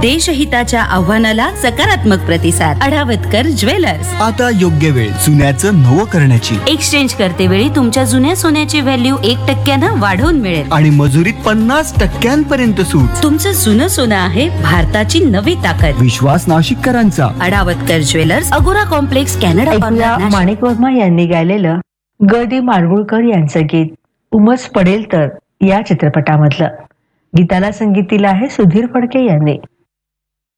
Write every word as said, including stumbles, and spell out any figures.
देशहिताच्या आव्हानाला सकारात्मक प्रतिसाद. अडावतकर ज्वेलर्स. आता योग्य वेळ जुन्याचं नवं करण्याची. एक्सचेंज करते वेळी तुमच्या जुन्या सोन्याची व्हॅल्यू एक टक्क्यानं वाढवून मिळेल आणि मजुरीत पन्नास टक्क्यांपर्यंत सूट. तुमचं जुनं सोनं आहे भारताची नवी ताकद. विश्वास नाशिककरांचा. अडावतकर ज्वेलर्स, अगोरा कॉम्प्लेक्स, कॅनडा ऐकूया कॉर्नर, नाशिक. माणिक वर्मा यांनी गायलेलं ग दी माडगुळकर यांचं गीत उमस पडेल तर या चित्रपटामधलं. गीताला संगीत दिलं आहे सुधीर फडके यांनी.